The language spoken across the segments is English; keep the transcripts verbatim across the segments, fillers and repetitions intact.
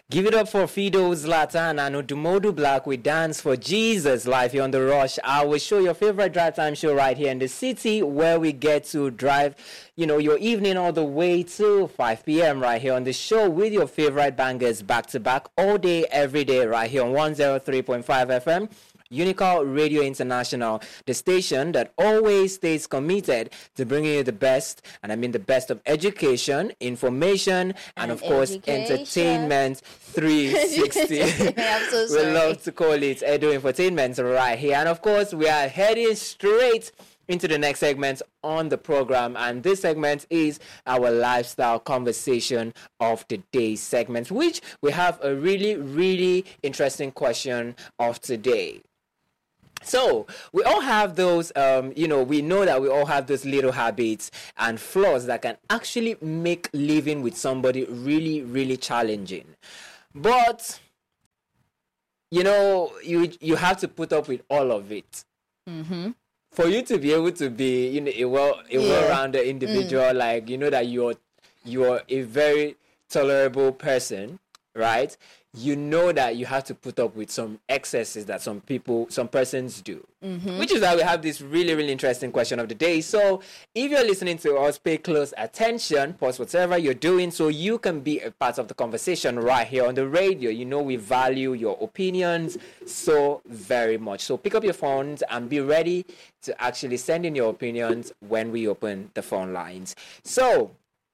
Give it up for Fido Zlatan and Odumodu Black with Dance for Jesus live here on The Rush. I will show your favorite drive time show right here in the city where we get to drive, you know, your evening all the way to five p.m. right here on the show with your favorite bangers back to back all day, every day right here on one oh three point five F M. Unical Radio International, the station that always stays committed to bringing you the best, and I mean the best of education, information, and, and of course, education. Entertainment three sixty. I'm so sorry. We love to call it Edu Infotainment right here. And of course, we are heading straight into the next segment on the program, and this segment is our lifestyle conversation of the day segment, which we have a really, really interesting question of today. So we all have those, um, you know, we know that we all have those little habits and flaws that can actually make living with somebody really, really challenging. But, you know, you you have to put up with all of it. Mm-hmm. For you to be able to be, you know, a well, a yeah. well-rounded individual, mm. like, you know, that you're you're a very tolerable person, right? You know that you have to put up with some excesses that some people, some persons do. Mm-hmm. Which is why we have this really, really interesting question of the day. So if you're listening to us, pay close attention, pause whatever you're doing so you can be a part of the conversation right here on the radio. You know we value your opinions so very much. So pick up your phones and be ready to actually send in your opinions when we open the phone lines. So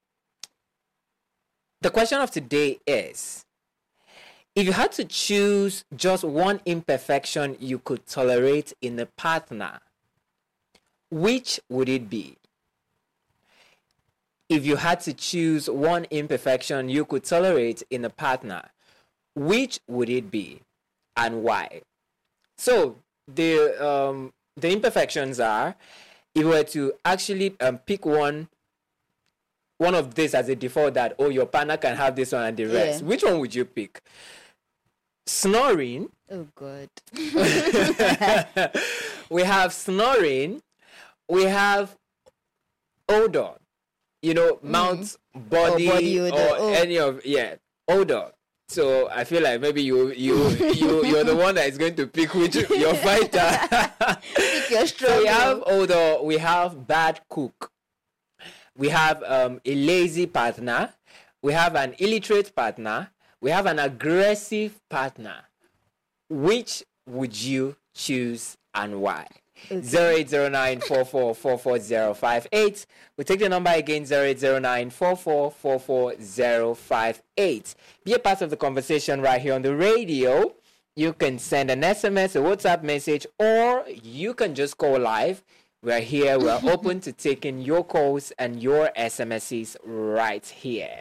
the question of today is, if you had to choose just one imperfection you could tolerate in a partner, which would it be? If you had to choose one imperfection you could tolerate in a partner, which would it be and why? So the um, the imperfections are, if you were to actually um, pick one, one of this as a default that, oh, your partner can have this one and the rest, yeah. which one would you pick? Snoring. Oh, God. We have snoring. We have odor. You know, mm. mouth, body, or, body odor. or oh. any of, yeah, odor. So I feel like maybe you, you, you, you're the one that is going to pick which your fighter. Pick your struggle. So we have odor. We have bad cook. We have um, a lazy partner. We have an illiterate partner. We have an aggressive partner. Which would you choose and why? Okay. zero eight zero nine, four four four four zero five eight. We'll take the number again, zero eight zero nine, four four four four zero five eight. Be a part of the conversation right here on the radio. You can send an S M S, a WhatsApp message, or you can just call live. We're here. We're open to taking your calls and your S M Ses right here.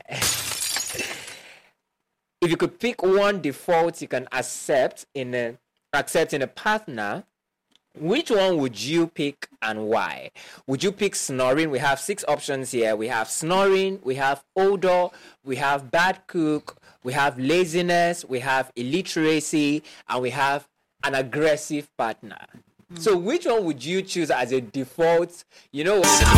If you could pick one default you can accept in a accept in a partner, which one would you pick and why? Would you pick snoring? We have six options here. We have snoring, we have odor, we have bad cook, we have laziness, we have illiteracy, and we have an aggressive partner. Mm. So which one would you choose as a default? You know what?